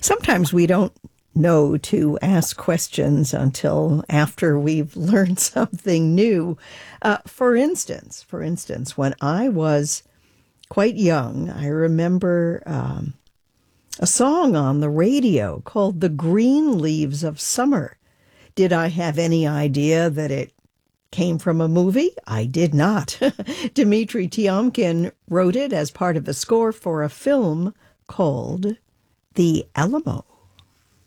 Sometimes we don't know to ask questions until after we've learned something new. For instance, when I was quite young, I remember a song on the radio called The Green Leaves of Summer. Did I have any idea that it came from a movie? I did not. Dmitri Tiomkin wrote it as part of a score for a film called The Alamo.